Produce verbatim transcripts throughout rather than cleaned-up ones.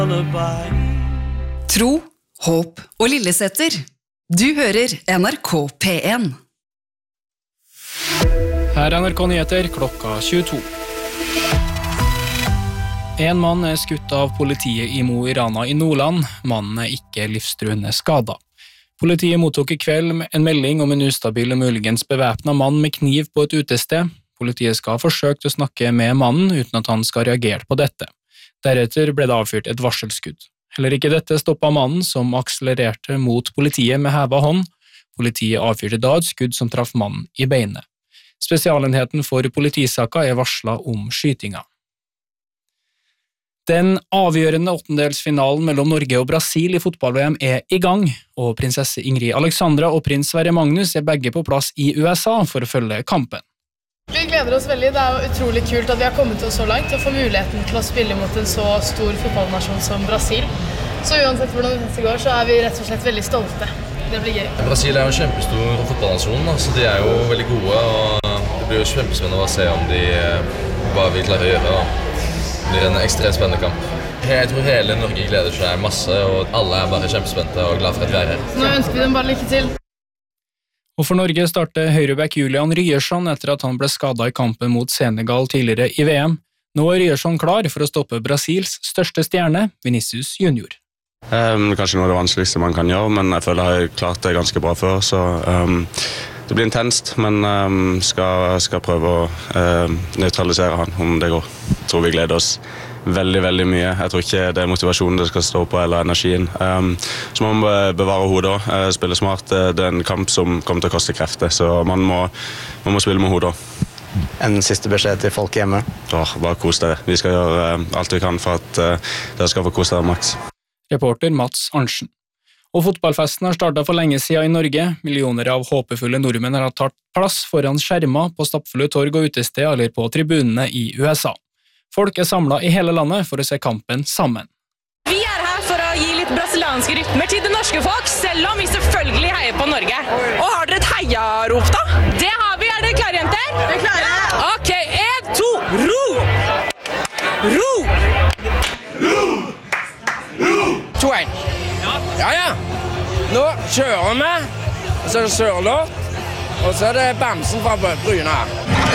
Tro, håp og Lillesetter. Du hører N R K P en. Her er N R K Nyheter klokka tjueto. En mann er skutt av politiet i Mo i Rana i Nordland. Mannen er ikke livstruende skadet. Politiet mottok i kveld en melding om en ustabil og muligens bevæpnet mann med kniv på et utested. Politiet skal ha forsøkt å snakke med mannen uten at han skal ha reagert på dette. Deretter ble det avfyrt et varselskudd. Heller ikke dette stoppet mannen som akselererte mot politiet med hevet hånd. Politiet avfyrte da et skudd som traff mannen i beinet. Spesialenheten for politisaka er varslet om skytinga. Den avgjørende åttendelsfinalen mellom Norge og Brasil i fotball-V M er i gang, og prinsesse Ingrid Alexandra og prins Sverre Magnus er begge på plass i U S A for å følge kampen. Vi gleder oss veldig. Det er jo utrolig kult at vi har kommet oss så langt og får muligheten til å spille mot en så stor fotballnasjon som Brasil. Så uansett hvordan det går, så er vi rett og slett veldig stolte. Det blir gøy. Brasil er jo en kjempestor fotballnasjon, så de er jo veldig gode, og det blir jo kjempespennende å se om de bare vil klare å gjøre det. Det blir en ekstremt spennende kamp. Jeg tror hele Norge gleder seg masse, og alle er bare kjempespente og glad for at vi er her. Nå ønsker vi dem bare lykke til. Og for Norge starter høyreback Julian Ryerson etter at han ble skadet i kampen mot Senegal tidligere i V M. Nå er Ryerson klar for å stoppe Brasils største stjerne, Vinicius Junior. Um, kanskje noe av det vanskeligste man kan gjøre, men jeg føler jeg har klart det ganske bra før, så um, det blir intenst, men um, skal, skal prøve å uh, nøytralisere han om det går. Jeg tror vi gleder oss veldig, veldig mye. Jeg tror ikke det er motivasjonen det skal stå på, eller energien. Um, så man må bevare hodet også, uh, spille smart. Det er en kamp som kommer til å koste krefter, så man må, man må spille med hodet også. En siste beskjed til folk hjemme. Åh, bare kos dere. Vi skal gjøre uh, alt vi kan for at uh, dere skal få kos dere maks. Reporter Mats Arntzen. Og fotballfesten har startet for lenge siden i Norge. Millioner av håpefulle nordmenn har tatt plass foran skjermer på stappfulle torg og utested eller på tribunene i U S A. Folk er samlet i hele landet for å se kampen sammen. Vi er her for å gi litt brasilianske rytmer til det norske folk, selv om vi selvfølgelig heier på Norge. Og har dere et heiarop da? Det har vi, er dere klare, jenter? Vi er klare! Ok, en, to, ro! Ro! Ro! Ro! to en. Ja, ja. Nå kjører vi, og så er det Sørloth, og så er det Bamsen fra Bryne her.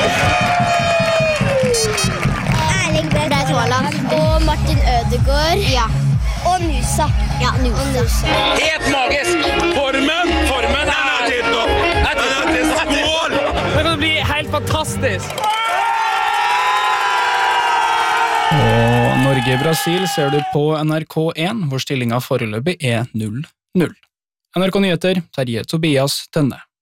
Braut Haaland og Martin Ødegaard. Ja. Og Nusa. Ja, Nusa. Helt magisk! Formen, formen er til nå. Det er til mål! Det kan bli helt fantastisk. Og Norge-Brasil ser du på N R K en, hvor stillingen foreløpig er null null. N R K Nyheter, Terje Tobias Tønne.